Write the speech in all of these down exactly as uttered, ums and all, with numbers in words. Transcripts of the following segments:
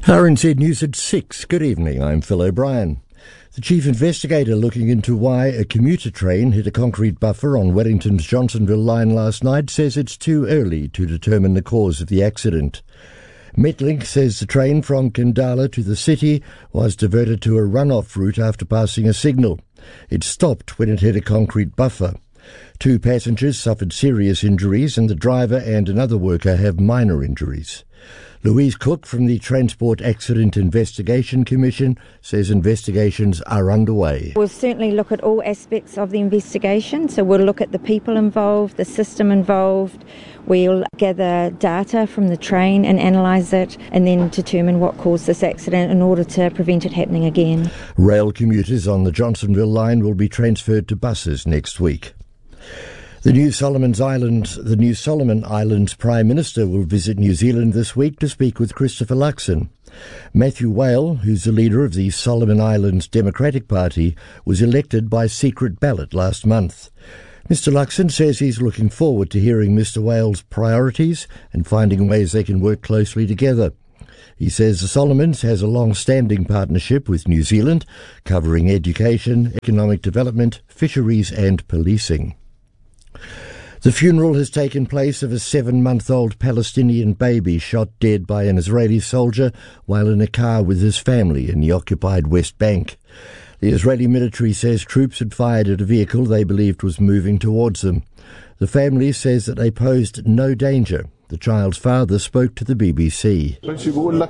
R N Z News at six. Good evening, I'm Phil O'Brien. The chief investigator looking into why a commuter train hit a concrete buffer on Wellington's Johnsonville line last night says it's too early to determine the cause of the accident. Metlink says the train from Kandala to the city was diverted to a runoff route after passing a signal. It stopped when it hit a concrete buffer. Two passengers suffered serious injuries and the driver and another worker have minor injuries. Louise Cook from the Transport Accident Investigation Commission says investigations are underway. We'll certainly look at all aspects of the investigation. So we'll look at the people involved, the system involved. We'll gather data from the train and analyse it and then determine what caused this accident in order to prevent it happening again. Rail commuters on the Johnsonville line will be transferred to buses next week. The New Solomon's Islands, the New Solomon Islands Prime Minister will visit New Zealand this week to speak with Christopher Luxon. Matthew Whale, who's the leader of the Solomon Islands Democratic Party, was elected by secret ballot last month. Mister Luxon says he's looking forward to hearing Mister Whale's priorities and finding ways they can work closely together. He says the Solomons has a long-standing partnership with New Zealand, covering education, economic development, fisheries and policing. The funeral has taken place of a seven-month-old Palestinian baby shot dead by an Israeli soldier while in a car with his family in the occupied West Bank. The Israeli military says troops had fired at a vehicle they believed was moving towards them. The family says that they posed no danger. The child's father spoke to the B B C. They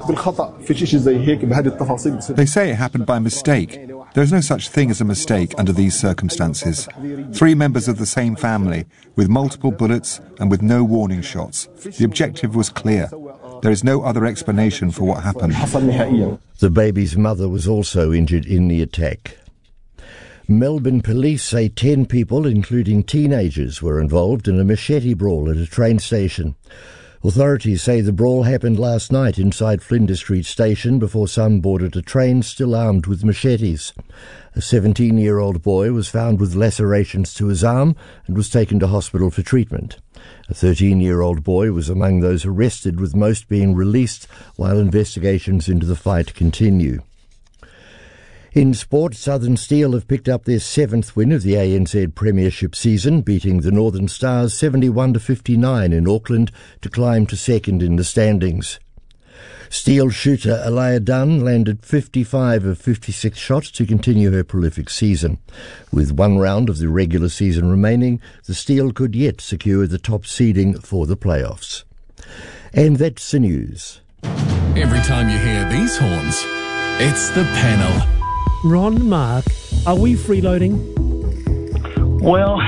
say it happened by mistake. There is no such thing as a mistake under these circumstances. Three members of the same family, with multiple bullets and with no warning shots. The objective was clear. There is no other explanation for what happened. The baby's mother was also injured in the attack. Melbourne police say ten people, including teenagers, were involved in a machete brawl at a train station. Authorities say the brawl happened last night inside Flinders Street Station before some boarded a train still armed with machetes. A seventeen-year-old boy was found with lacerations to his arm and was taken to hospital for treatment. A thirteen-year-old boy was among those arrested, with most being released while investigations into the fight continue. In sport, Southern Steel have picked up their seventh win of the A N Z Premiership season, beating the Northern Stars seventy-one to fifty-nine in Auckland to climb to second in the standings. Steel shooter Alaya Dunn landed fifty-five of fifty-six shots to continue her prolific season. With one round of the regular season remaining, the Steel could yet secure the top seeding for the playoffs. And that's the news. Every time you hear these horns, it's the panel. Ron, Mark, are we freeloading? Well,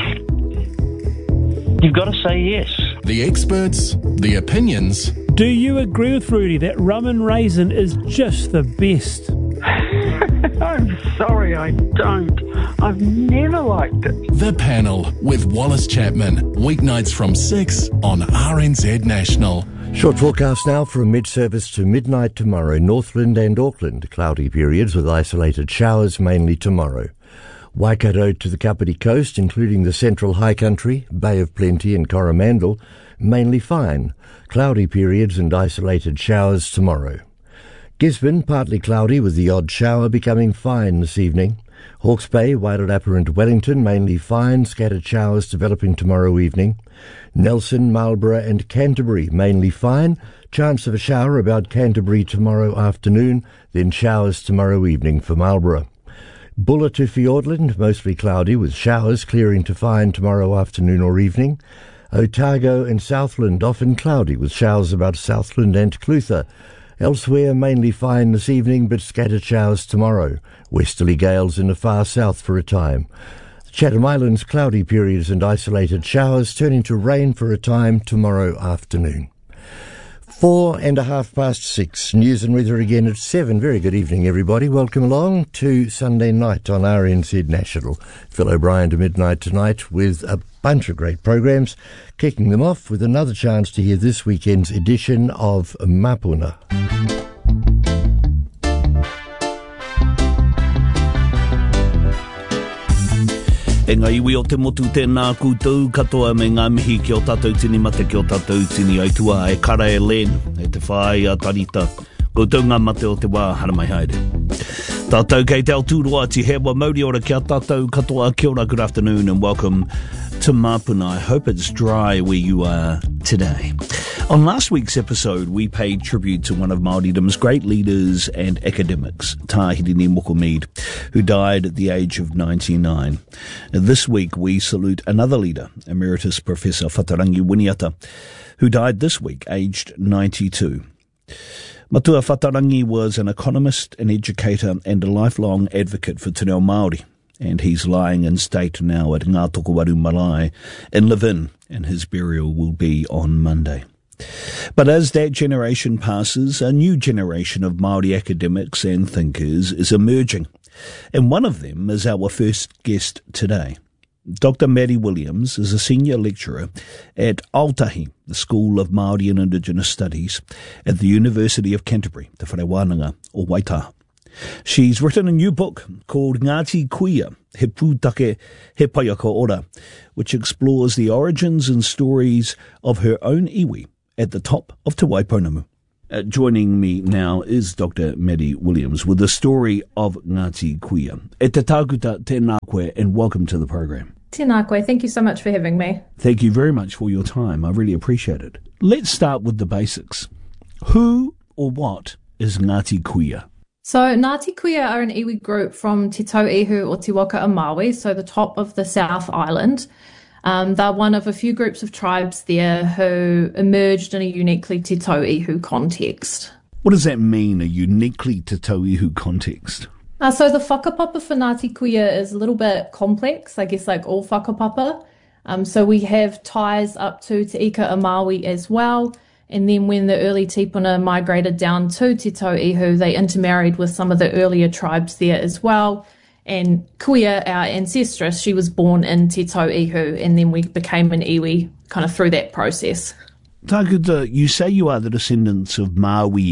you've got to say yes. The experts, the opinions. Do you agree with Rudy that rum and raisin is just the best? I'm sorry, I don't. I've never liked it. The Panel with Wallace Chapman, weeknights from six on R N Z National. Short forecast now from mid-service to midnight tomorrow. Northland and Auckland, cloudy periods with isolated showers mainly tomorrow. Waikato to the Kapiti Coast, including the Central High Country, Bay of Plenty and Coromandel, mainly fine. Cloudy periods and isolated showers tomorrow. Gisborne, partly cloudy with the odd shower, becoming fine this evening. Hawke's Bay, Wairarapa and Wellington, mainly fine, scattered showers developing tomorrow evening. Nelson, Marlborough and Canterbury, mainly fine, chance of a shower about Canterbury tomorrow afternoon, then showers tomorrow evening for Marlborough. Bulla to Fiordland, mostly cloudy with showers clearing to fine tomorrow afternoon or evening. Otago and Southland, often cloudy with showers about Southland and Clutha. Elsewhere, mainly fine this evening, but scattered showers tomorrow. Westerly gales in the far south for a time. The Chatham Islands, cloudy periods and isolated showers, turning to rain for a time tomorrow afternoon. Four and a half past six. News and weather again at seven. Very good evening, everybody. Welcome along to Sunday night on R N Z National. Phil O'Brien to midnight tonight with a bunch of great programs, kicking them off with another chance to hear this weekend's edition of Mapuna. E ngā iwi o te motu tēnā koutou katoa me ngā mihi ki o tātou tini mate ki o tātou tini aitua e kara e len e te whai a tarita Ko taunga mate o te wā hana mai haere. Tātou kei te Aotearoa te hewa Māori ora kia tātou katoa. Kia ora, good afternoon and welcome to Mapuna. I hope it's dry where you are today. On last week's episode, we paid tribute to one of Māoridom's great leaders and academics, Tāhirini Mokomead, who died at the age of ninety-nine. This week, we salute another leader, Emeritus Professor Whatarangi Winiata, who died this week, aged ninety-two. Matua Whatarangi was an economist, an educator, and a lifelong advocate for Te Reo Māori, and he's lying in state now at Ngā Tokowaru Marae in Levin, and his burial will be on Monday. But as that generation passes, a new generation of Māori academics and thinkers is emerging, and one of them is our first guest today. Doctor Maddie Williams is a senior lecturer at Aotahi, the School of Māori and Indigenous Studies at the University of Canterbury, Te Whare Wānanga o Waitaha. She's written a new book called Ngāti Kuia, He Pūtake He Paiaka Ora, which explores the origins and stories of her own iwi at the top of Te Waipounamu. Uh, joining me now is Doctor Maddie Williams with the story of Ngāti Kuia. E te tākuta tēnā koe and welcome to the program. Tēnā koe, thank you so much for having me. Thank you very much for your time. I really appreciate it. Let's start with the basics. Who or what is Ngāti Kuia? So Ngāti Kuia are an iwi group from Te Tauihu o Te Waka a Māui, so the top of the South Island. Um, they're one of a few groups of tribes there who emerged in a uniquely Te Tauihu context. What does that mean, a uniquely Te Tauihu context? Uh, so the whakapapa for Ngāti Kuia is a little bit complex, I guess like all whakapapa. Um, so we have ties up to Te Ika a Māui as well. And then when the early Tipuna migrated down to Te Tauihu, they intermarried with some of the earlier tribes there as well. And Kuia, our ancestress, she was born in Te Tauihu, and then we became an iwi kind of through that process. Tākuta, you say you are the descendants of Maui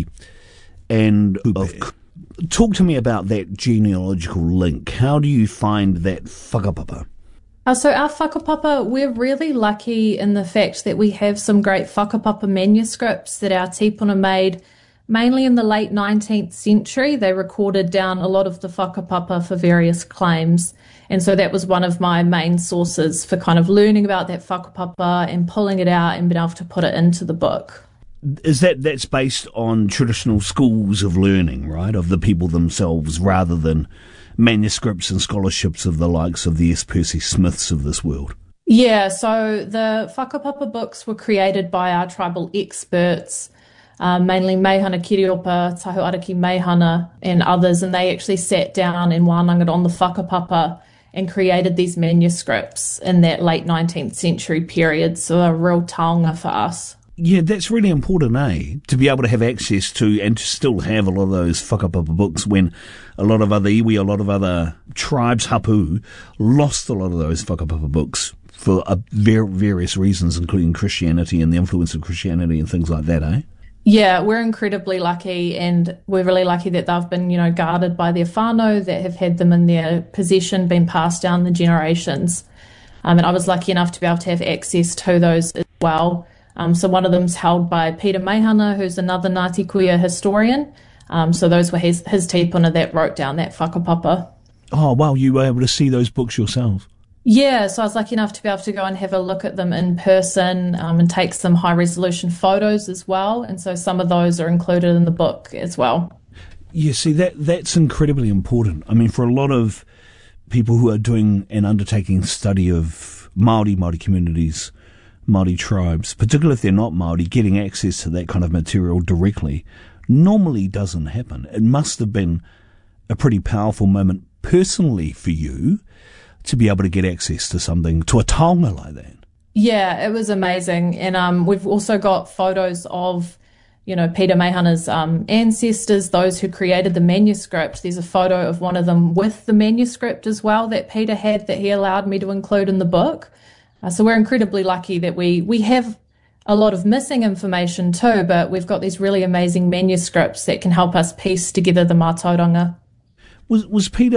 and of... Talk to me about that genealogical link. How do you find that whakapapa? Uh, so our whakapapa, we're really lucky in the fact that we have some great whakapapa manuscripts that our tipuna made mainly in the late nineteenth century. They recorded down a lot of the whakapapa for various claims. And so that was one of my main sources for kind of learning about that whakapapa and pulling it out and being able to put it into the book. Is that, that's based on traditional schools of learning, right, of the people themselves, rather than manuscripts and scholarships of the likes of the S. Percy Smiths of this world? Yeah, so the whakapapa books were created by our tribal experts, uh, mainly Meihana Kiriopa, Tahu Ariki Meihana and others, and they actually sat down and wānangat on the whakapapa and created these manuscripts in that late nineteenth century period, so a real taonga for us. Yeah, that's really important, eh? To be able to have access to and to still have a lot of those whakapapa books when a lot of other iwi, a lot of other tribes, hapu, lost a lot of those whakapapa books for uh, ver- various reasons, including Christianity and the influence of Christianity and things like that, eh? Yeah, we're incredibly lucky, and we're really lucky that they've been, you know, guarded by their whānau that have had them in their possession, been passed down the generations. Um, and I was lucky enough to be able to have access to those as well. Um, so one of them's held by Peter Meihana, who's another Ngāti Kuia historian. Um, so those were his, his tipuna that wrote down that whakapapa. Oh, wow, you were able to see those books yourself? Yeah, so I was lucky enough to be able to go and have a look at them in person um, and take some high-resolution photos as well. And so some of those are included in the book as well. Yeah, see, that that's incredibly important. I mean, for a lot of people who are doing and undertaking study of Māori, Māori communities, Māori tribes, particularly if they're not Māori, getting access to that kind of material directly normally doesn't happen. It must have been a pretty powerful moment personally for you to be able to get access to something, to a taonga like that. Yeah, it was amazing. And um, we've also got photos of, you know, Peter Meihana's um, ancestors, those who created the manuscript. There's a photo of one of them with the manuscript as well that Peter had that he allowed me to include in the book. Uh, so we're incredibly lucky that we, we have a lot of missing information too, but we've got these really amazing manuscripts that can help us piece together the mātauranga. Was was Peter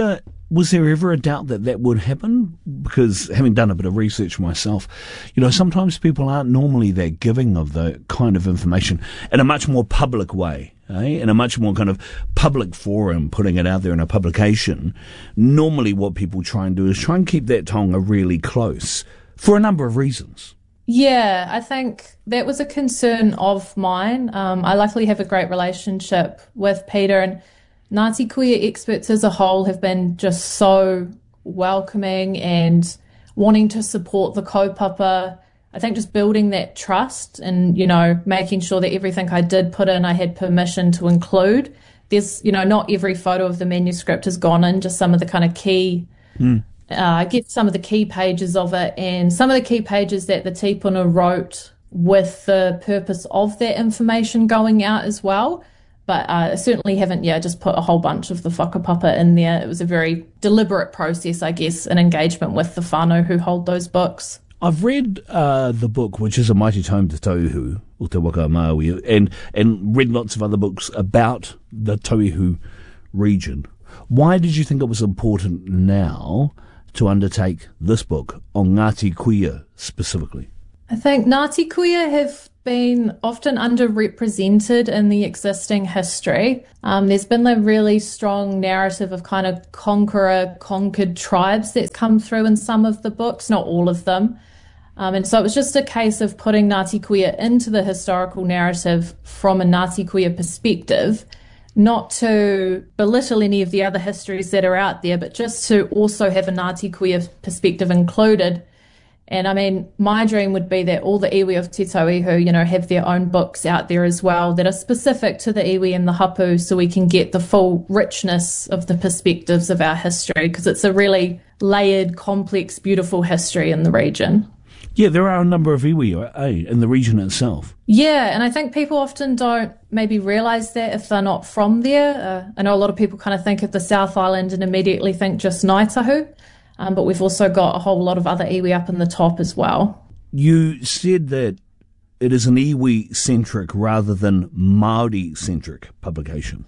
Was there ever a doubt that that would happen? Because having done a bit of research myself, you know, sometimes people aren't normally that giving of the kind of information in a much more public way, eh? In a much more kind of public forum, putting it out there in a publication. Normally what people try and do is try and keep that taonga really close for a number of reasons. Yeah, I think that was a concern of mine. Um, I luckily have a great relationship with Peter, and Ngāti Kuia experts as a whole have been just so welcoming and wanting to support the kaupapa. I think just building that trust and, you know, making sure that everything I did put in, I had permission to include. There's, you know, not every photo of the manuscript has gone in, just some of the kind of key, mm. uh, I get some of the key pages of it, and some of the key pages that the tipuna wrote with the purpose of that information going out as well. But uh, I certainly haven't, yeah, just put a whole bunch of the whakapapa in there. It was a very deliberate process, I guess, an engagement with the whānau who hold those books. I've read uh, the book, which is A Mighty Tome Te Tauihu, o Te Waka Maui, and, and read lots of other books about the Tauihu region. Why did you think it was important now to undertake this book on Ngāti Kuia specifically? I think Ngāti Kuia have been often underrepresented in the existing history. Um, there's been a really strong narrative of kind of conqueror, conquered tribes that's come through in some of the books, not all of them. Um, and so it was just a case of putting Ngāti Kuia into the historical narrative from a Ngāti Kuia perspective, not to belittle any of the other histories that are out there, but just to also have a Ngāti Kuia perspective included. And I mean, my dream would be that all the iwi of Te Tauihu, you know, have their own books out there as well that are specific to the iwi and the hapu, so we can get the full richness of the perspectives of our history, because it's a really layered, complex, beautiful history in the region. Yeah, there are a number of iwi eh, in the region itself. Yeah, and I think people often don't maybe realise that if they're not from there. Uh, I know a lot of people kind of think of the South Island and immediately think just Ngaitahu. Um, but we've also got a whole lot of other iwi up in the top as well. You said that it is an iwi-centric rather than Māori-centric publication.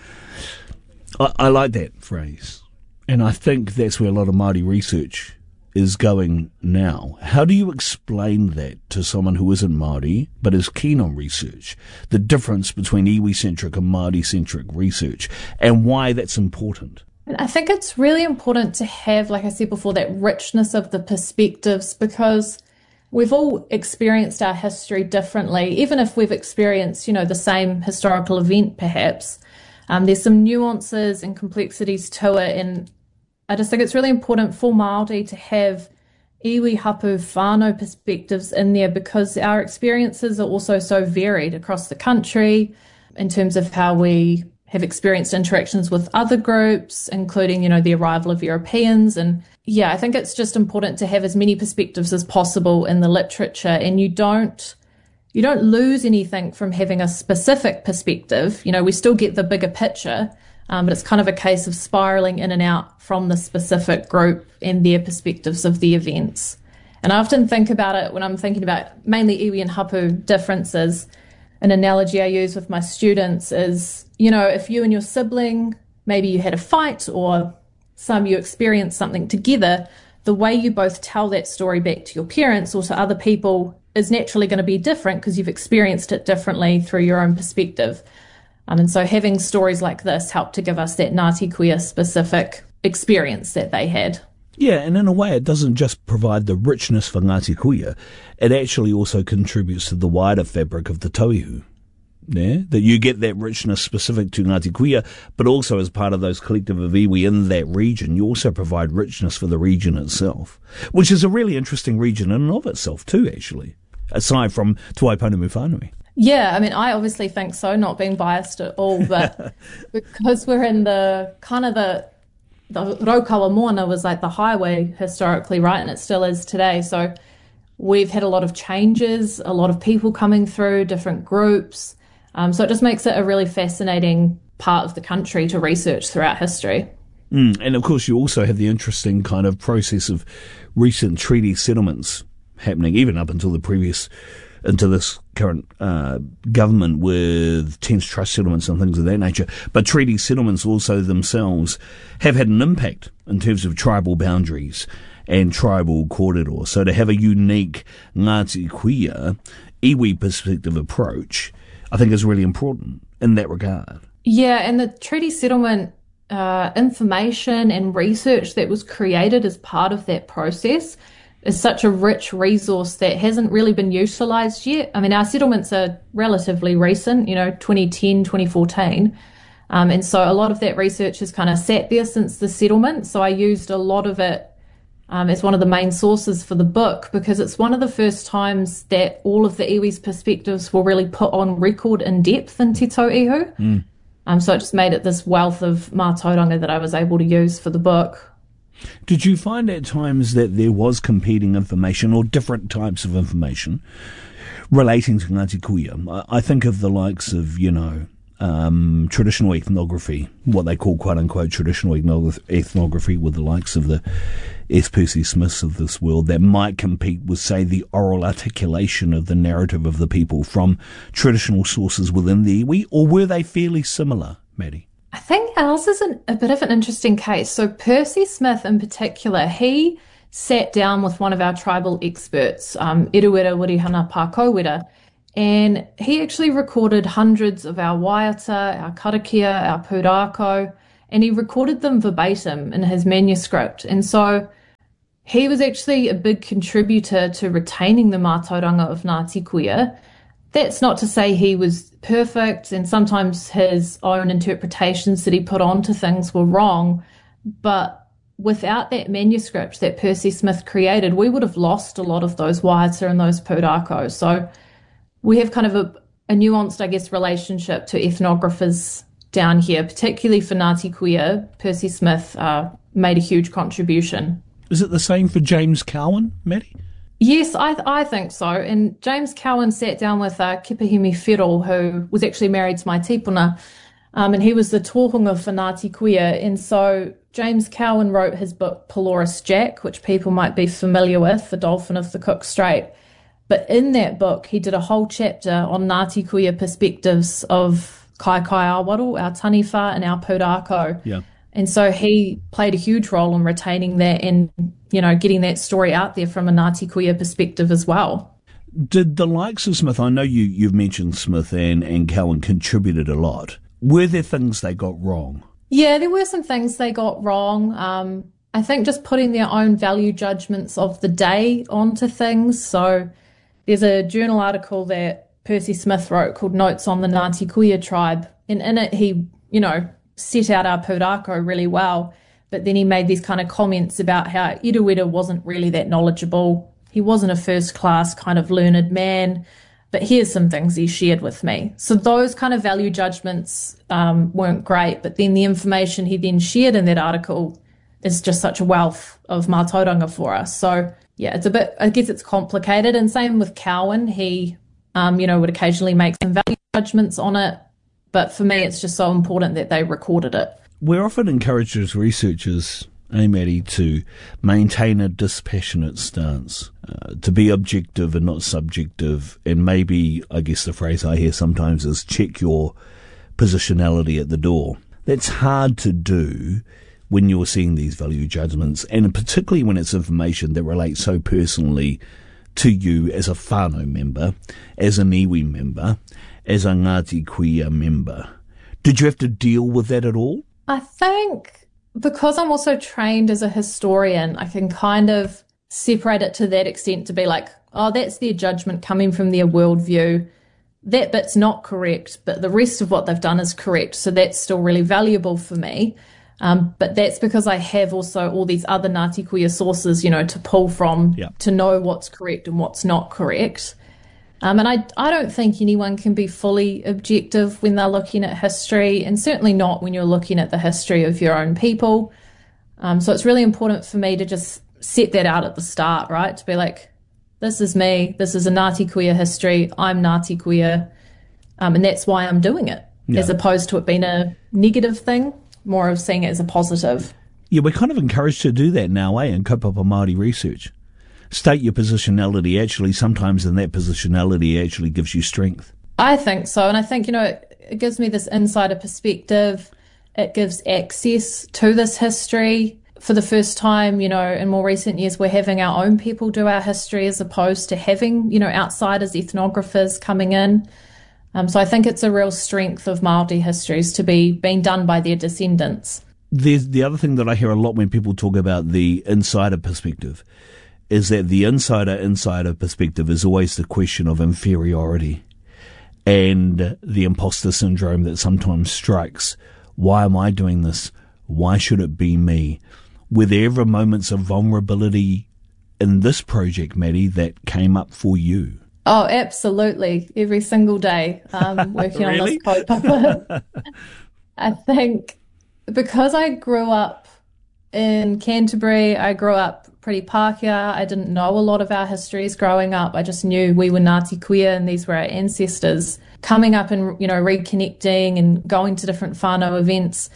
I, I like that phrase, and I think that's where a lot of Māori research is going now. How do you explain that to someone who isn't Māori but is keen on research, the difference between iwi-centric and Māori-centric research, and why that's important? I think it's really important to have, like I said before, that richness of the perspectives, because we've all experienced our history differently. Even if we've experienced, you know, the same historical event, perhaps, um, there's some nuances and complexities to it. And I just think it's really important for Māori to have iwi, hapu, whānau perspectives in there, because our experiences are also so varied across the country in terms of how we have experienced interactions with other groups, including, you know, the arrival of Europeans. And yeah, I think it's just important to have as many perspectives as possible in the literature, and you don't you don't lose anything from having a specific perspective. You know, we still get the bigger picture, um, but it's kind of a case of spiraling in and out from the specific group and their perspectives of the events. And I often think about it when I'm thinking about mainly iwi and hapu differences. An analogy I use with my students is, you know, if you and your sibling, maybe you had a fight or some you experienced something together, the way you both tell that story back to your parents or to other people is naturally going to be different, because you've experienced it differently through your own perspective. Um, and so having stories like this help to give us that Ngāti Kuia specific experience that they had. Yeah, and in a way it doesn't just provide the richness for Ngāti Kuia, it actually also contributes to the wider fabric of the Tauihu. Yeah, that you get that richness specific to Ngāti Kuia, but also as part of those collective of iwi in that region, you also provide richness for the region itself, which is a really interesting region in and of itself too, actually, aside from Te Waipounamu Whānui. Yeah, I mean, I obviously think so, not being biased at all, but because we're in the kind of the the Raukawa Moana was like the highway historically, right? And it still is today. So we've had a lot of changes, a lot of people coming through, different groups. Um, so it just makes it a really fascinating part of the country to research throughout history. Mm, and of course, you also have the interesting kind of process of recent treaty settlements happening, even up until the previous into this current uh, government with tense trust settlements and things of that nature. But treaty settlements also themselves have had an impact in terms of tribal boundaries and tribal corridors. So to have a unique Ngāti Kuia, iwi perspective approach, I think is really important in that regard. Yeah, and the treaty settlement uh, information and research that was created as part of that process is such a rich resource that hasn't really been utilised yet. I mean, our settlements are relatively recent, you know, twenty ten, twenty fourteen. Um, and so a lot of that research has kind of sat there since the settlement. So I used a lot of it um, as one of the main sources for the book, because it's one of the first times that all of the iwi's perspectives were really put on record in depth in Te Tauihu. Mm. Um, so it just made it this wealth of mātauranga that I was able to use for the book. Did you find at times that there was competing information or different types of information relating to Ngāti Kuia? I think of the likes of, you know, um, traditional ethnography, what they call quote-unquote traditional ethnography, with the likes of the S. Percy Smiths of this world that might compete with, say, the oral articulation of the narrative of the people from traditional sources within the iwi, or were they fairly similar, Maddie? I think ours is an, a bit of an interesting case. So Percy Smith in particular, he sat down with one of our tribal experts, um, Eruera Wirihana Pākouwera, and he actually recorded hundreds of our waiata, our karakia, our pūrākau, and he recorded them verbatim in his manuscript. And so he was actually a big contributor to retaining the mātauranga of Ngāti Kuia. That's not to say he was perfect, and sometimes his own interpretations that he put onto things were wrong, but without that manuscript that Percy Smith created, we would have lost a lot of those waiata and those pūrākau. So we have kind of a, a nuanced, I guess, relationship to ethnographers down here, particularly for Ngāti Kuia. Percy Smith uh, made a huge contribution. Is it the same for James Cowan, Maddie? Yes, I th- I think so. And James Cowan sat down with uh, Kipahimi Whirl, who was actually married to my tipuna, um, and he was the tōhunga for Ngāti Kuia. And so James Cowan wrote his book Pelorus Jack, which people might be familiar with, The Dolphin of the Cook Strait. But in that book, he did a whole chapter on Ngāti Kuia perspectives of Kai Kai Awaru, our taniwha, and our pūrākau. Yeah. And so he played a huge role in retaining that and, you know, getting that story out there from a Ngāti Kuia perspective as well. Did the likes of Smith, I know you, you've mentioned Smith and, and Cowan contributed a lot. Were there things they got wrong? Yeah, there were some things they got wrong. Um, I think just putting their own value judgments of the day onto things. So there's a journal article that Percy Smith wrote called Notes on the Ngāti Kuia Tribe. And in it, he, you know, set out our pūrākau really well, but then he made these kind of comments about how Eruera wasn't really that knowledgeable. He wasn't a first-class kind of learned man, but here's some things he shared with me. So those kind of value judgments um, weren't great, but then the information he then shared in that article is just such a wealth of mātauranga for us. So yeah, it's a bit, I guess it's complicated. And same with Cowan, he, um, you know, would occasionally make some value judgments on it. But for me, it's just so important that they recorded it. We're often encouraged as researchers, eh, Maddie, to maintain a dispassionate stance, uh, to be objective and not subjective, and maybe, I guess the phrase I hear sometimes is check your positionality at the door. That's hard to do when you're seeing these value judgments, and particularly when it's information that relates so personally to you as a whānau member, as an iwi member, as a Ngāti Kuia member. Did you have to deal with that at all? I think because I'm also trained as a historian, I can kind of separate it to that extent to be like, oh, that's their judgment coming from their worldview. That bit's not correct, but the rest of what they've done is correct. So that's still really valuable for me. Um, but that's because I have also all these other Ngāti Kuia sources, you know, to pull from yep. to know what's correct and what's not correct. Um, and I, I don't think anyone can be fully objective when they're looking at history, and certainly not when you're looking at the history of your own people. Um, so it's really important for me to just set that out at the start, right? To be like, this is me, this is a Ngāti Kuia history, I'm Ngāti Kuia, um, and that's why I'm doing it, yeah. as opposed to it being a negative thing, more of seeing it as a positive. Yeah, we're kind of encouraged to do that now, eh, in kaupapa Māori research. state your positionality, actually sometimes in that positionality actually gives you strength. I think so. And I think, you know, it, it gives me this insider perspective. It gives access to this history. For the first time, you know, in more recent years, we're having our own people do our history as opposed to having, you know, outsiders, ethnographers coming in. Um, so I think it's a real strength of Māori histories to be being done by their descendants. There's the other thing that I hear a lot when people talk about the insider perspective is that the insider insider perspective is always the question of inferiority and the imposter syndrome that sometimes strikes. Why am I doing this? Why should it be me? Were there ever moments of vulnerability in this project, Maddie, that came up for you? Oh, absolutely. Every single day, um, working on this kaupapa. I think because I grew up in Canterbury, I grew up pretty Pākehā. I didn't know a lot of our histories growing up. I just knew we were Ngāti Kuia and these were our ancestors. Coming up and, you know, reconnecting and going to different whānau events,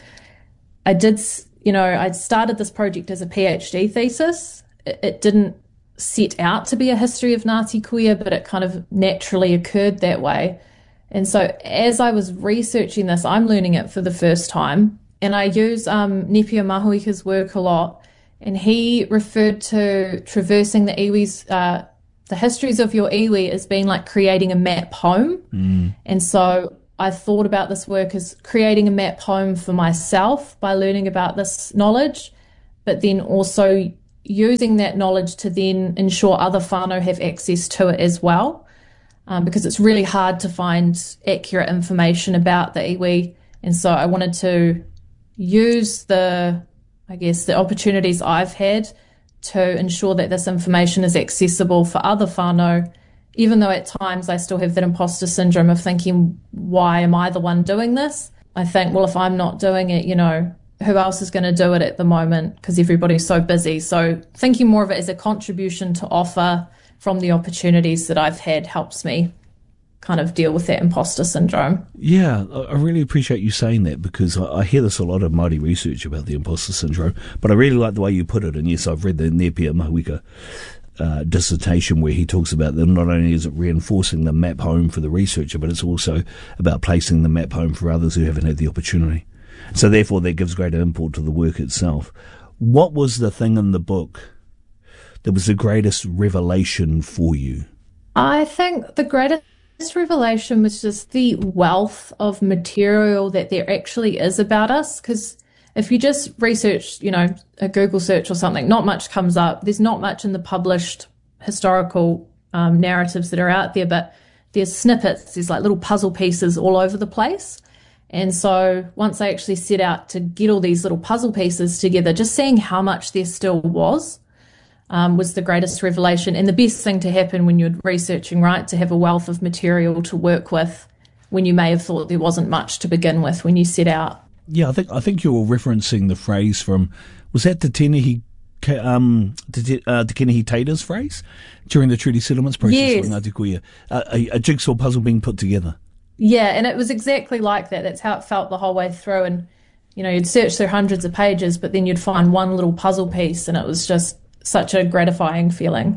I did, you know, I started this project as a PhD thesis. It, it didn't set out to be a history of Ngāti Kuia, but it kind of naturally occurred that way. And so as I was researching this, I'm learning it for the first time. And I use um, Nepia Mahuika's work a lot. And he referred to traversing the iwi's, uh, the histories of your iwi as being like creating a map home. Mm. And so I thought about this work as creating a map home for myself by learning about this knowledge, but then also using that knowledge to then ensure other whānau have access to it as well, um, because it's really hard to find accurate information about the iwi. And so I wanted to use the, I guess, the opportunities I've had to ensure that this information is accessible for other whānau, even though at times I still have that imposter syndrome of thinking, why am I the one doing this? I think, well, if I'm not doing it, you know, who else is going to do it at the moment because everybody's so busy? So thinking more of it as a contribution to offer from the opportunities that I've had helps me kind of deal with that imposter syndrome. Yeah, I really appreciate you saying that because I hear this a lot of Māori research about the imposter syndrome, but I really like the way you put it. And yes, I've read the Nepia Mahuika Uh, dissertation where he talks about that not only is it reinforcing the map home for the researcher, but it's also about placing the map home for others who haven't had the opportunity. So therefore that gives greater import to the work itself. What was the thing in the book that was the greatest revelation for you? I think the greatest revelation was just the wealth of material that there actually is about us, because if you just research, you know, a Google search or something, not much comes up. There's not much in the published historical um, narratives that are out there, but there's snippets, there's like little puzzle pieces all over the place. And so once I actually set out to get all these little puzzle pieces together, just seeing how much there still was, um, was the greatest revelation. And the best thing to happen when you're researching, right, to have a wealth of material to work with when you may have thought there wasn't much to begin with when you set out. Yeah, I think I think you were referencing the phrase from, was that Te Tēnei um, Te, uh, Te Kenehi Taita's phrase during the Treaty Settlements process? Yes. Ngāti Kuia, uh, a, a jigsaw puzzle being put together. Yeah, and it was exactly like that. That's how it felt the whole way through. And, you know, you'd search through hundreds of pages, but then you'd find one little puzzle piece, and it was just such a gratifying feeling.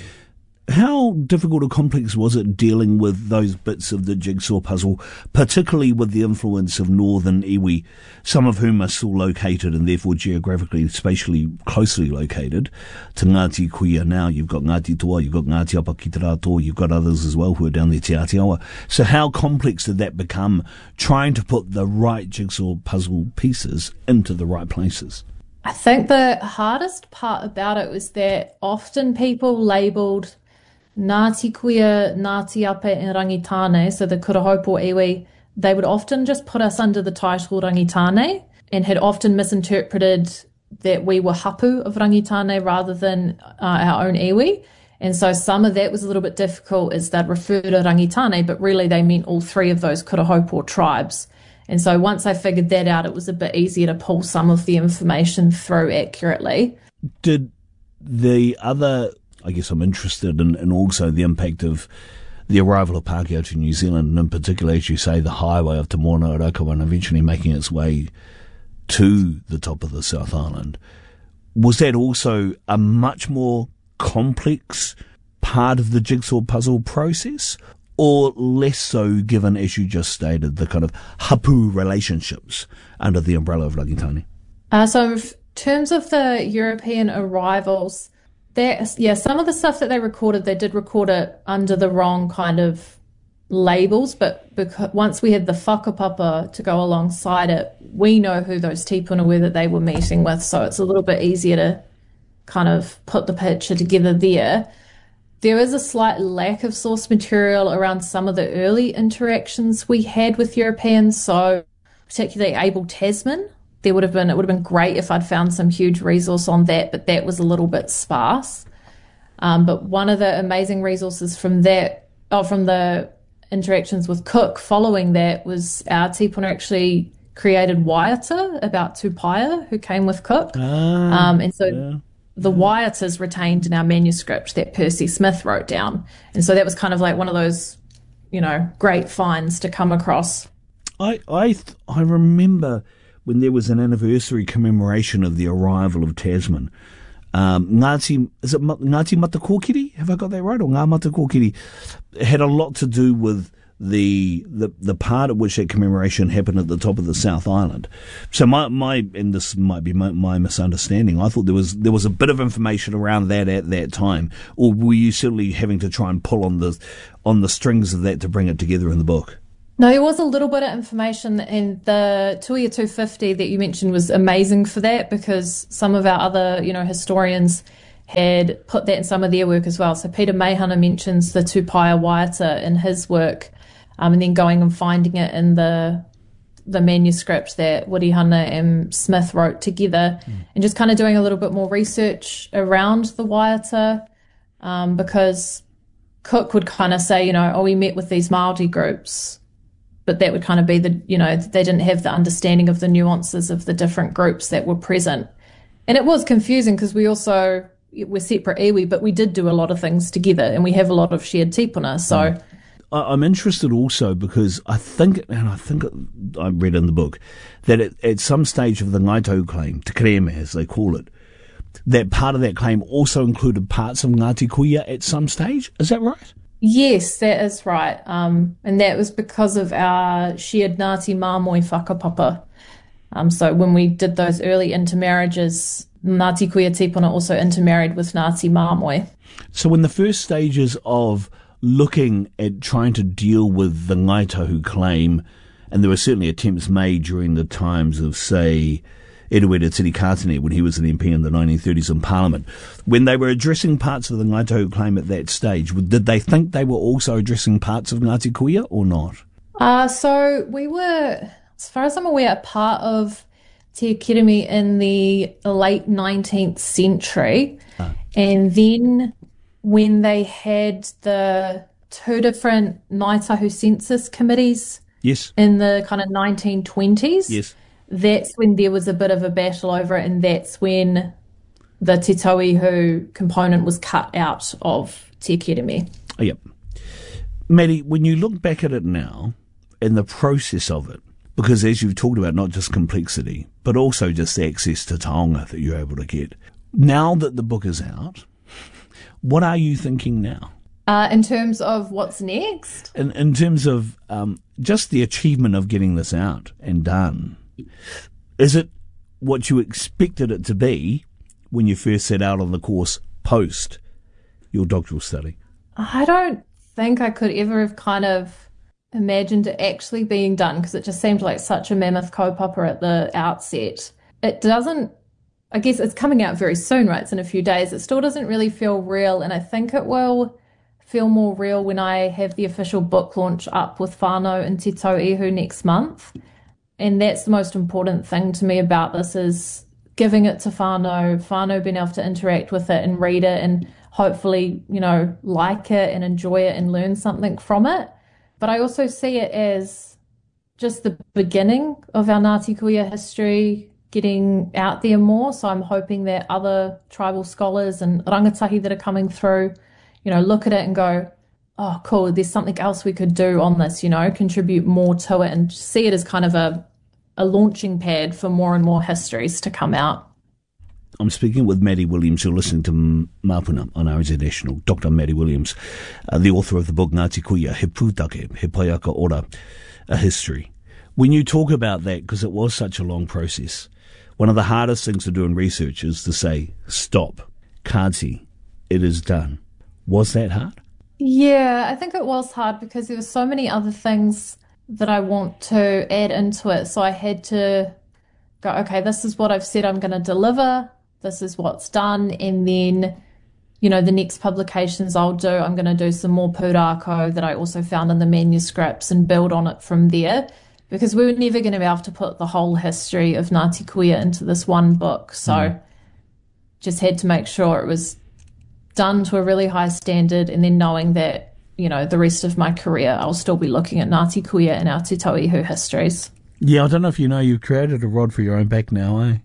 How difficult or complex was it dealing with those bits of the jigsaw puzzle, particularly with the influence of northern iwi, some of whom are still located and therefore geographically, spatially closely located to Ngāti Kuia now? You've got Ngāti Toa, you've got Ngāti Apa ki te Rātoa, you've got others as well who are down there, Te Ātiawa. So how complex did that become, trying to put the right jigsaw puzzle pieces into the right places? I think the hardest part about it was that often people labelled Ngāti Kuia, Ngāti Apa and Rangitane, so the Kurahopo iwi, they would often just put us under the title Rangitane and had often misinterpreted that we were hapu of Rangitane rather than uh, our own iwi. And so some of that was a little bit difficult as they'd refer to Rangitane, but really they meant all three of those Kurahopo tribes. And so once I figured that out, it was a bit easier to pull some of the information through accurately. Did the other... I guess I'm interested in, in also the impact of the arrival of Pākehā to New Zealand, and in particular, as you say, the highway of Te Moana o Raukawa and eventually making its way to the top of the South Island. Was that also a much more complex part of the jigsaw puzzle process, or less so given, as you just stated, the kind of hapu relationships under the umbrella of Rangitane? Uh, so in terms of the European arrivals, there, yeah, some of the stuff that they recorded, they did record it under the wrong kind of labels, but because once we had the whakapapa to go alongside it, we know who those tipuna were that they were meeting with, so it's a little bit easier to kind of put the picture together there. There is a slight lack of source material around some of the early interactions we had with Europeans, so particularly Abel Tasman. There would have been, it would have been great if I'd found some huge resource on that, but that was a little bit sparse. Um, but one of the amazing resources from that, oh, from the interactions with Cook following that, was our tipuna actually created waiata about Tupaia, who came with Cook. Ah, um, and so yeah. the waiata is retained in our manuscript that Percy Smith wrote down. And so that was kind of like one of those, you know, great finds to come across. I I th- I remember when there was an anniversary commemoration of the arrival of Tasman. Um, Ngāti, is it Ngāti Matakōkiri? Have I got that right? Or Ngā Matakōkiri? It had a lot to do with the, the the part at which that commemoration happened at the top of the South Island. So my, my and this might be my, my misunderstanding, I thought there was there was a bit of information around that at that time. Or were you certainly having to try and pull on the on the strings of that to bring it together in the book? No, there was a little bit of information, and the Tuia two fifty that you mentioned was amazing for that, because some of our other, you know, historians had put that in some of their work as well. So Peter Meihana mentions the Tupaia waiata in his work, um, and then going and finding it in the the manuscript that Wirihana and Smith wrote together, mm. and just kind of doing a little bit more research around the waiata, um, because Cook would kind of say, you know, oh, we met with these Māori groups, but that would kind of be the, you know, they didn't have the understanding of the nuances of the different groups that were present. And it was confusing because we also, we're separate iwi, but we did do a lot of things together, and we have a lot of shared tipuna. So mm. I'm interested also because I think, and I think I read in the book, that at, at some stage of the Ngaitau claim, Te Kereme as they call it, that part of that claim also included parts of Ngāti Kuia at some stage. Is that right? Yes, that is right. Um, and that was because of our shared Ngāti Māmoe whakapapa. Um, so when we did those early intermarriages, Ngāti Kuia tipuna also intermarried with Ngāti Māmoe. So in the first stages of looking at trying to deal with the Ngaitahu claim, and there were certainly attempts made during the times of, say, Edward Tiri Kātene when he was an M P in the nineteen thirties in Parliament. When they were addressing parts of the Ngaitahu claim at that stage, did they think they were also addressing parts of Ngāti Kuia or not? Uh, so we were, as far as I'm aware, part of Te Kirimi in the late nineteenth century. Ah. And then when they had the two different Ngāi Tahu census committees, yes, in the kind of nineteen twenties, yes, that's when there was a bit of a battle over it, and that's when the Te Tauihu component was cut out of Te Kirimi. Oh, yep. Maddie, when you look back at it now, in the process of it, because as you've talked about, not just complexity, but also just access to taonga that you're able to get, now that the book is out, what are you thinking now? Uh, in terms of what's next? In, in terms of um, just the achievement of getting this out and done. Is it what you expected it to be when you first set out on the course post your doctoral study? I don't think I could ever have kind of imagined it actually being done, because it just seemed like such a mammoth kaupapa at the outset. It doesn't, I guess it's coming out very soon, right? It's in a few days. It still doesn't really feel real, and I think it will feel more real when I have the official book launch up with whānau in Te Tauihu next month. And that's the most important thing to me about this, is giving it to whānau, whānau being able to interact with it and read it and hopefully, you know, like it and enjoy it and learn something from it. But I also see it as just the beginning of our Ngāti Kuia history getting out there more. So I'm hoping that other tribal scholars and rangatahi that are coming through, you know, look at it and go, oh, cool, there's something else we could do on this, you know, contribute more to it, and see it as kind of a, a launching pad for more and more histories to come out. I'm speaking with Maddie Williams. You're listening to Mapuna on R N Z National. Doctor Maddie Williams, uh, the author of the book Ngāti Kuia, He Pūtake, He Paiaka Ora, A History. When you talk about that, because it was such a long process, one of the hardest things to do in research is to say, stop, kāti, it is done. Was that hard? Yeah, I think it was hard because there were so many other things that I want to add into it. So I had to go, okay, this is what I've said I'm going to deliver. This is what's done. And then, you know, the next publications I'll do, I'm going to do some more pūrākau that I also found in the manuscripts and build on it from there. Because we were never going to be able to put the whole history of Ngāti Kuia into this one book. So mm. just had to make sure it was done to a really high standard, and then knowing that, you know, the rest of my career I'll still be looking at Ngāti Kuia and our Te Tauihu histories. Yeah, I don't know if you know, you've created a rod for your own back now, eh?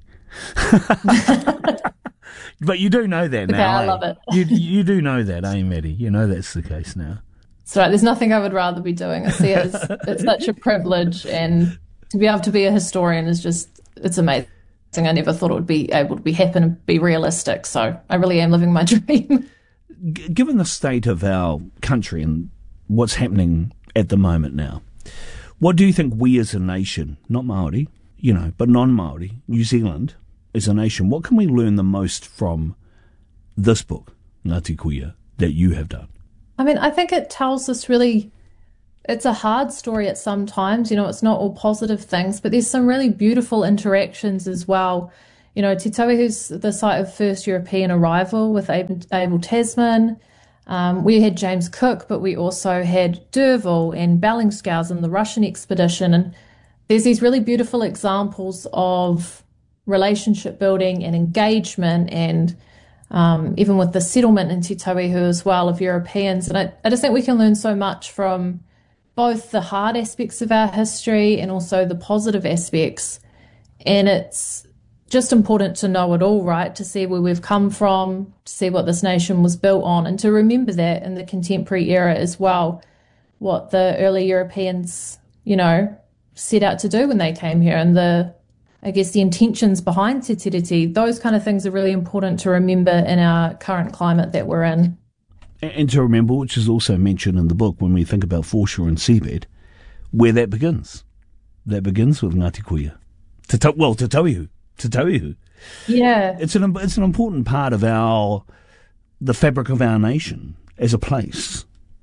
But you do know that okay, now, I eh? love it. you, you do know that, eh, Maddie? You know that's the case now. That's right. There's nothing I would rather be doing. I see it as it's such a privilege, and to be able to be a historian is just, it's amazing. I never thought it would be able to be happen and be realistic. So I really am living my dream. G- given the state of our country and what's happening at the moment now, what do you think we as a nation, not Māori, you know, but non-Māori, New Zealand as a nation, what can we learn the most from this book, Ngāti Kuia, that you have done? I mean, I think it tells us really, it's a hard story at some times, you know, it's not all positive things, but there's some really beautiful interactions as well. You know, Te Tauihu's the site of first European arrival with Abel, Abel Tasman. Um, we had James Cook, but we also had D'Urville and Bellingshausen, the Russian expedition. And there's these really beautiful examples of relationship building and engagement, and Um, even with the settlement in Te Tauihu as well of Europeans. And I, I just think we can learn so much from both the hard aspects of our history and also the positive aspects. And it's just important to know it all, right? To see where we've come from, to see what this nation was built on, and to remember that in the contemporary era as well, what the early Europeans, you know, set out to do when they came here, and the I guess the intentions behind Te Tiriti. Those kind of things are really important to remember in our current climate that we're in. And to remember, which is also mentioned in the book, when we think about foreshore and seabed, where that begins. That begins with Ngāti Kuia. Te ta- well, Te Tauihu. Te Tauihu. Yeah. It's an, it's an important part of our, the fabric of our nation as a place,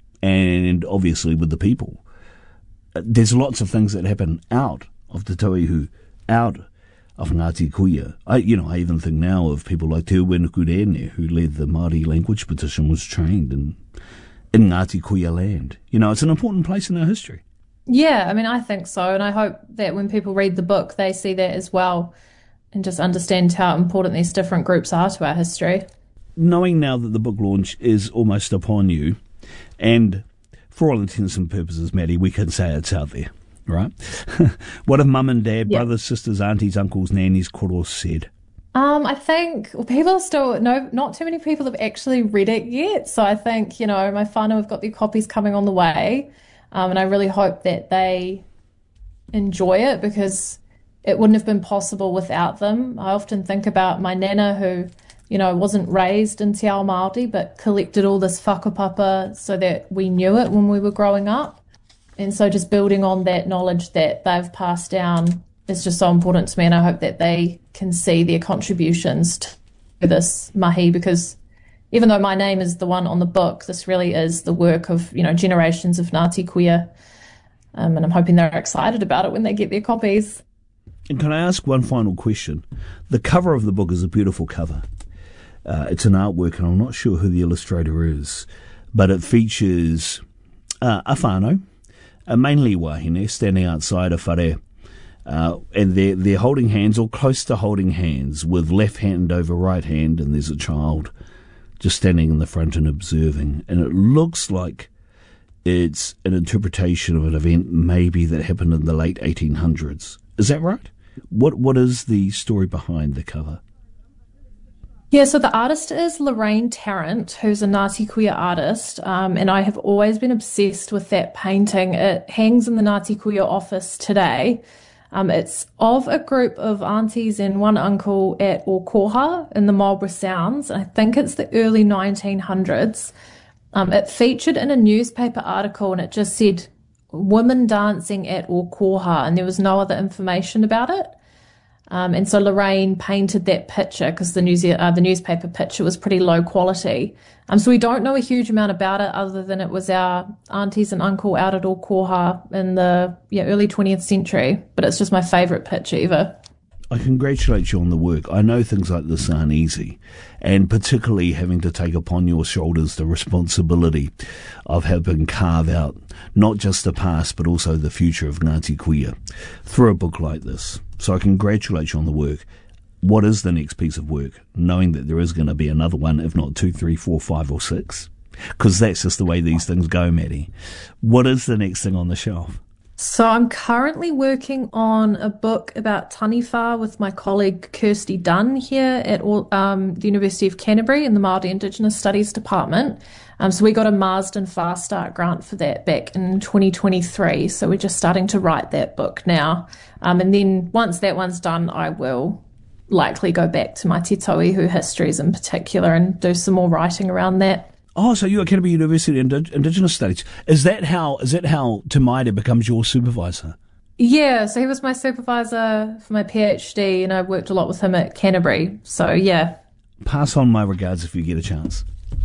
and obviously with the people. There's lots of things that happen out of Te Tauihu, out of Ngāti Kuia. I, you know, I even think now of people like Te Uenuku Rene, who led the Māori language petition, was trained in, in Ngāti Kuia land. You know, it's an important place in our history. Yeah, I mean, I think so. And I hope that when people read the book, they see that as well and just understand how important these different groups are to our history. Knowing now that the book launch is almost upon you, and for all intents and purposes, Maddie, we can say it's out there. Right? What have mum and dad, yep. brothers, sisters, aunties, uncles, nannies, koros said? Um, I think well, people are still, no, not too many people have actually read it yet. So I think, you know, my whānau have got their copies coming on the way. Um, and I really hope that they enjoy it, because it wouldn't have been possible without them. I often think about my nana, who, you know, wasn't raised in Te Ao Māori, but collected all this whakapapa so that we knew it when we were growing up. And so just building on that knowledge that they've passed down is just so important to me, and I hope that they can see their contributions to this mahi, because even though my name is the one on the book, this really is the work of, you know, generations of Ngāti Kuia, um, and I'm hoping they're excited about it when they get their copies. And can I ask one final question? The cover of the book is a beautiful cover. Uh, it's an artwork, and I'm not sure who the illustrator is, but it features uh, a whānau, Uh, mainly wahine, standing outside a whare, uh, and they're, they're holding hands, or close to holding hands, with left hand over right hand, and there's a child just standing in the front and observing. And it looks like it's an interpretation of an event maybe that happened in the late eighteen hundreds. Is that right? What What is the story behind the cover? Yeah, so the artist is Lorraine Tarrant, who's a Ngāti Kuia artist, um, and I have always been obsessed with that painting. It hangs in the Ngāti Kuia office today, Um, it's of a group of aunties and one uncle at Okoha in the Marlborough Sounds. I think it's the early nineteen hundreds. Um, it featured in a newspaper article and it just said women dancing at Okoha, and there was no other information about it. Um, and so Lorraine painted that picture because the, news, uh, the newspaper picture was pretty low quality. Um, so we don't know a huge amount about it other than it was our aunties and uncle out at Okoha in the yeah, early twentieth century. But it's just my favourite picture ever. I congratulate you on the work. I know things like this aren't easy, and particularly having to take upon your shoulders the responsibility of helping carve out not just the past but also the future of Ngāti Kuia through a book like this. So I congratulate you on the work. What is the next piece of work, knowing that there is going to be another one, if not two, three, four, five or six? Because that's just the way these things go, Maddie. What is the next thing on the shelf? So I'm currently working on a book about Taniwha with my colleague Kirsty Dunn here at um, the University of Canterbury in the Māori Indigenous Studies Department. Um, so we got a Marsden Fast Start grant for that back in twenty twenty-three. So we're just starting to write that book now. Um, and then once that one's done, I will likely go back to my Te Tauihu histories in particular and do some more writing around that. Oh, so you're at Canterbury University Indi- Indigenous Studies. Is that how? Is that how Te Maire becomes your supervisor? Yeah, so he was my supervisor for my PhD, and I worked a lot with him at Canterbury. So yeah. Pass on my regards if you get a chance.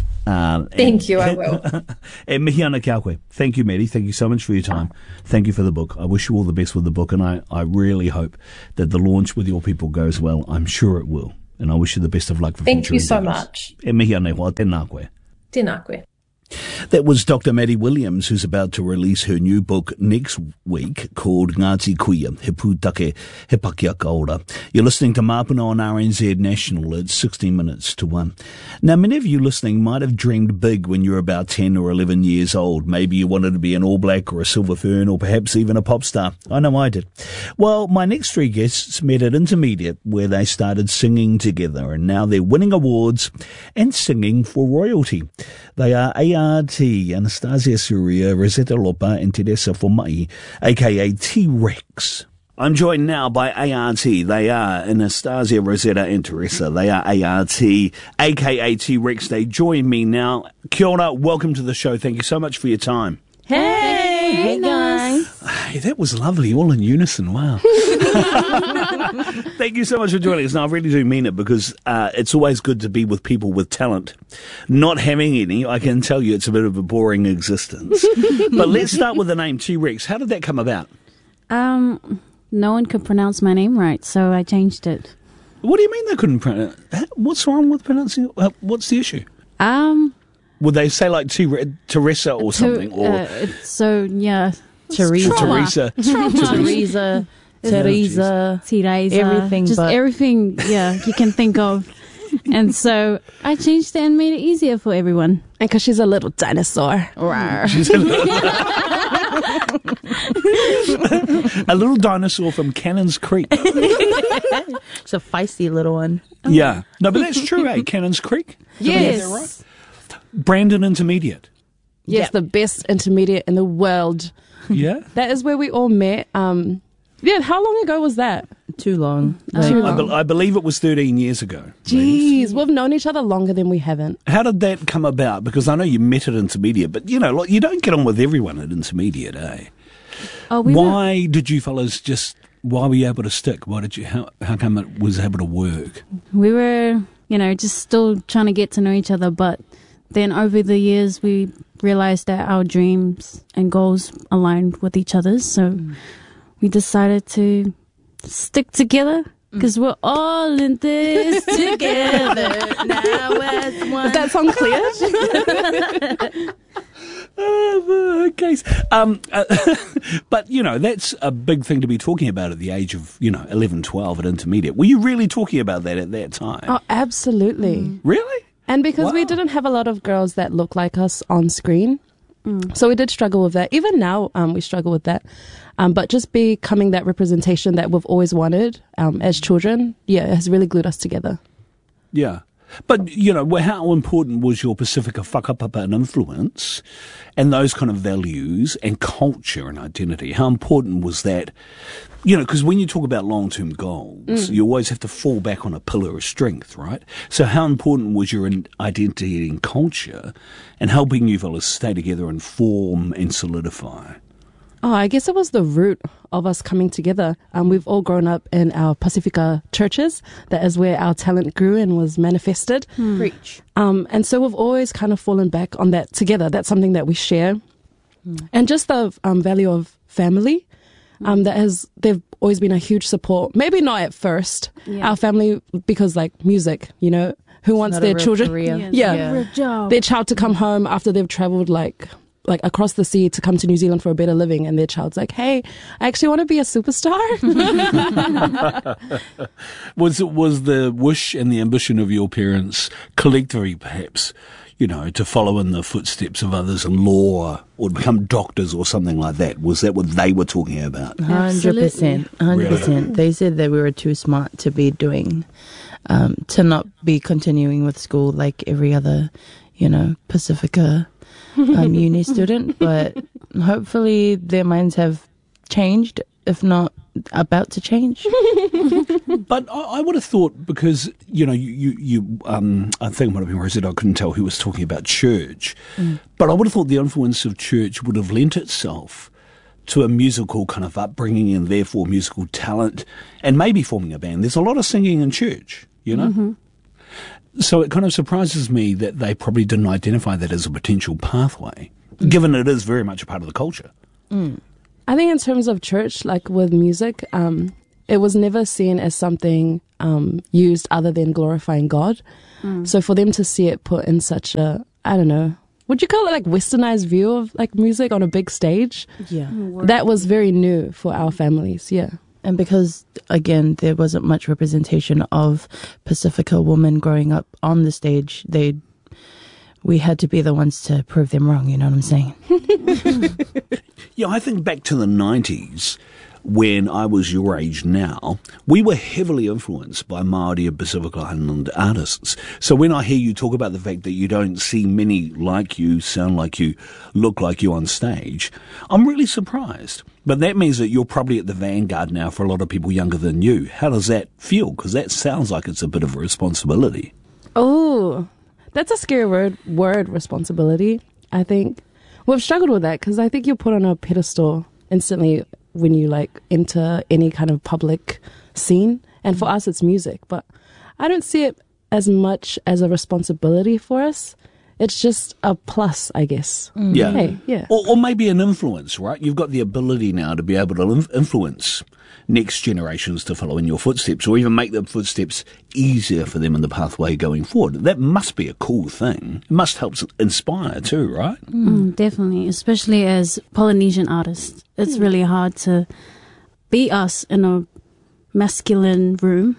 Um, Thank and, you, I will. And mihi ana kia koe. Thank you, Maddie. Thank you so much for your time. Thank you for the book. I wish you all the best with the book, and I, I really hope that the launch with your people goes well. I'm sure it will, and I wish you the best of luck for Thank future you so endeavours. much. E mihi ana hoa, tēnā koe. Tēnā koe. That was Doctor Maddie Williams, who's about to release her new book next week called Ngāti Kuia, He Pūtake, He Pakiaka Ora. You're listening to Māpuna on R N Z National. It's sixteen minutes to one. Now, many of you listening might have dreamed big when you were about ten or eleven years old. Maybe you wanted to be an All Black or a Silver Fern or perhaps even a pop star. I know I did. Well, my next three guests met at intermediate where they started singing together, and now they're winning awards and singing for royalty. They are A R T, Anastasia Surya, Rosetta Lopa, and Teresa Formai, aka T-Rex. I'm joined now by A R T. They are Anastasia, Rosetta, and Teresa. They are A R T, aka T-Rex. They join me now. Kia ora, welcome to the show. Thank you so much for your time. Hey, hey guys. Hey, that was lovely, all in unison. Wow. Thank you so much for joining us. Now, I really do mean it because uh, it's always good to be with people with talent. Not having any, I can tell you it's a bit of a boring existence. But let's start with the name T-Rex. How did that come about? Um, no one could pronounce my name right, so I changed it. What do you mean they couldn't pronounce it? What's wrong with pronouncing it? Uh, what's the issue? Um, Would they say like T- Teresa or something? To, or uh, so, yeah, Teresa. Teresa. Teresa. Teresa, Teresa, everything, just but. everything, yeah, you can think of. And so I changed it and made it easier for everyone. And because she's a little dinosaur. She's a little, a little dinosaur from Cannons Creek. It's a feisty little one. Yeah. No, but that's true, eh? Cannons Creek? Yes. Right? Brandon Intermediate. Yes, yep. The best intermediate in the world. Yeah? That is where we all met. Um... Yeah, how long ago was that? Too long. Like, Too long. I, be- I believe it was thirteen years ago. Jeez, we've known each other longer than we haven't. How did that come about? Because I know you met at intermediate, but you know, like, you don't get on with everyone at intermediate, eh? Oh, we why were... did you fellas just, why were you able to stick? Why did you, how, how come it was able to work? We were, you know, just still trying to get to know each other, but then over the years we realized that our dreams and goals aligned with each other's, so... Mm. We decided to stick together because we're all in this together now as one. Is that song clear? Oh, okay. Um, uh, but, you know, that's a big thing to be talking about at the age of, you know, eleven, twelve at intermediate. Were you really talking about that at that time? Oh, absolutely. Mm. Really? And because wow. we didn't have a lot of girls that look like us on screen. Mm. So we did struggle with that. Even now, um, we struggle with that. Um, but just becoming that representation that we've always wanted um, as children, yeah, it has really glued us together. Yeah. But, you know, how important was your Pasifika whakapapa and influence and those kind of values and culture and identity? How important was that? You know, because when you talk about long-term goals, mm. you always have to fall back on a pillar of strength, right? So how important was your identity and culture and helping you fellas stay together and form and solidify? Oh, I guess it was the root of us coming together. Um, we've all grown up in our Pasifika churches. That is where our talent grew and was manifested. Mm. Preach. Um, and so we've always kind of fallen back on that together. That's something that we share. Mm. And just the um, value of family. Um, that has, they've always been a huge support. Maybe not at first, yeah. our family, because like music, you know, who it's wants their children, yeah, yeah. yeah. their child to come home after they've traveled like, like across the sea to come to New Zealand for a better living, and their child's like, hey, I actually want to be a superstar. was it, was the wish and the ambition of your parents collectively perhaps, you know, to follow in the footsteps of others in law or to become doctors or something like that? Was that what they were talking about? one hundred percent. one hundred percent. Really? They said that we were too smart to be doing, um, to not be continuing with school like every other, you know, Pasifika um, uni student. But hopefully their minds have changed, if not about to change. But I, I would have thought, because, you know, you, you, you um, I think one of them said I couldn't tell who was talking about church, mm. but I would have thought the influence of church would have lent itself to a musical kind of upbringing and therefore musical talent and maybe forming a band. There's a lot of singing in church, you know? Mm-hmm. So it kind of surprises me that they probably didn't identify that as a potential pathway, mm. given it is very much a part of the culture. Mm. I think in terms of church, like with music, um, it was never seen as something um, used other than glorifying God. Mm. So for them to see it put in such a, I don't know, would you call it like westernized view of like music on a big stage? Yeah. That was very new for our families, yeah. And because, again, there wasn't much representation of Pasifika women growing up on the stage, they we had to be the ones to prove them wrong, you know what I'm saying? Yeah, I think back to the nineties, when I was your age now, we were heavily influenced by Māori and Pacific Island artists. So when I hear you talk about the fact that you don't see many like you, sound like you, look like you on stage, I'm really surprised. But that means that you're probably at the vanguard now for a lot of people younger than you. How does that feel? Because that sounds like it's a bit of a responsibility. Oh, that's a scary word, word responsibility, I think. We've struggled with that because I think you're put on a pedestal instantly when you like enter any kind of public scene. And for us, it's music. But I don't see it as much as a responsibility for us. It's just a plus, I guess. Mm. Yeah. Hey, yeah. Or, or maybe an influence, right? You've got the ability now to be able to inf- influence next generations to follow in your footsteps, or even make the footsteps easier for them in the pathway going forward. That must be a cool thing. It must help inspire too, right? Mm, definitely, especially as Polynesian artists. It's mm. really hard to be us in a masculine room.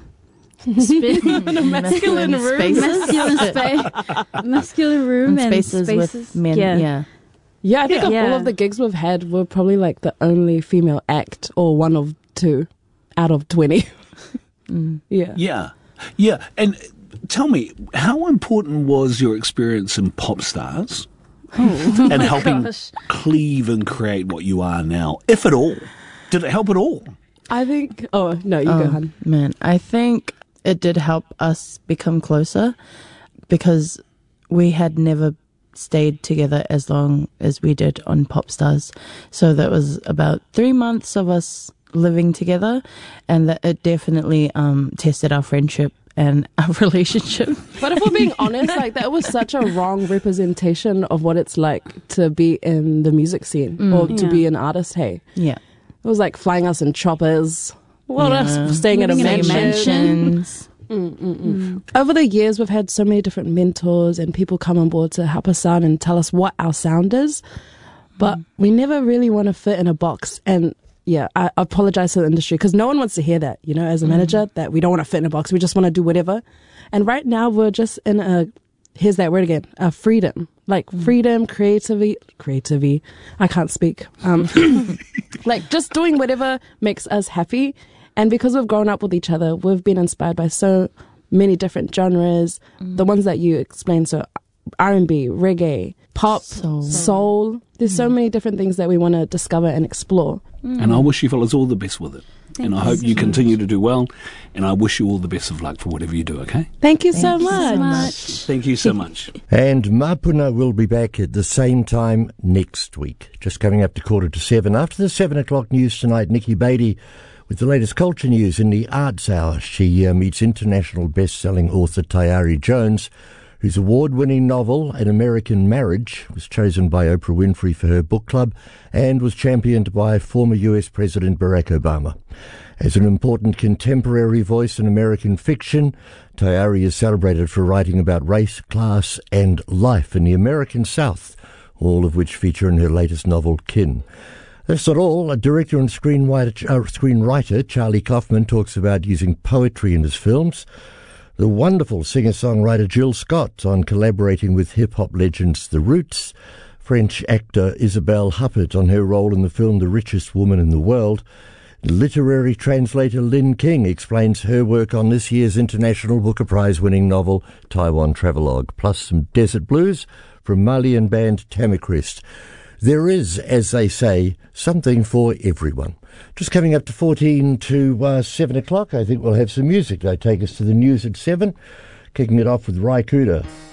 Spe- in a masculine room, masculine space, masculine room, and, and spaces, spaces with men. Yeah, yeah. yeah I think yeah. of yeah. all of the gigs we've had, we're probably like the only female act, or one of two out of twenty. mm. Yeah, yeah, yeah. And tell me, how important was your experience in Pop Stars oh. and helping gosh. cleave and create what you are now, if at all? Did it help at all? I think. Oh no, you oh, go, hun. Man, I think it did help us become closer because we had never stayed together as long as we did on Pop Stars. So that was about three months of us living together, and that it definitely um, tested our friendship and our relationship. But if we're being honest, like that was such a wrong representation of what it's like to be in the music scene mm. or to yeah. be an artist. Hey, yeah, it was like flying us in choppers. What yeah. else? Staying at a mansion. mansions. Mm, mm, mm. Over the years, we've had so many different mentors and people come on board to help us out and tell us what our sound is. But mm. we never really want to fit in a box. And yeah, I apologize to the industry because no one wants to hear that, you know, as a manager, mm. that we don't want to fit in a box. We just want to do whatever. And right now, we're just in a, here's that word again, a freedom. Like mm. freedom, creativity, creativity. I can't speak. Um, like just doing whatever makes us happy. And because we've grown up with each other, we've been inspired by so many different genres, mm. the ones that you explained, so R and B, reggae, pop, soul. soul. There's mm. so many different things that we want to discover and explore. Mm. And I wish you fellas all the best with it. Thank and I hope so you continue much. to do well, and I wish you all the best of luck for whatever you do, okay? Thank you, Thank so, you much. so much. Thank you so much. And Mapuna will be back at the same time next week. Just coming up to quarter to seven. After the seven o'clock news tonight, Nikki Beatty with the latest culture news in the Arts Hour. She uh, meets international best-selling author Tayari Jones, whose award-winning novel, An American Marriage, was chosen by Oprah Winfrey for her book club and was championed by former U S President Barack Obama. As an important contemporary voice in American fiction, Tayari is celebrated for writing about race, class and life in the American South, all of which feature in her latest novel, Kin. That's not all. A director and screenwriter, uh, screenwriter Charlie Kaufman talks about using poetry in his films. The wonderful singer-songwriter Jill Scott on collaborating with hip-hop legends The Roots, French actor Isabelle Huppert on her role in the film The Richest Woman in the World. Literary translator Lynn King explains her work on this year's International Booker Prize-winning novel Taiwan Travelogue, plus some desert blues from Malian band Tamacrest. There is, as they say, something for everyone. Just coming up to fourteen to uh, seven o'clock, I think we'll have some music. They take us to the news at seven, kicking it off with Rai Kuda.